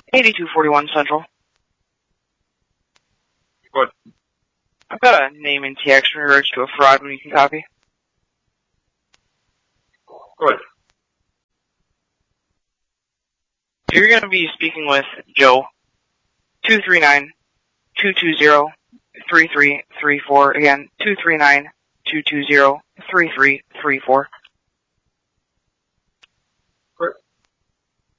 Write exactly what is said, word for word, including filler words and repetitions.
eighty-two forty-one Central. Good. I've got a name in T X in regards to a fraud when you can copy. Good. You're going to be speaking with Joe, two three nine, two two zero, three three three four. Again, two three nine, two two zero, three three three four.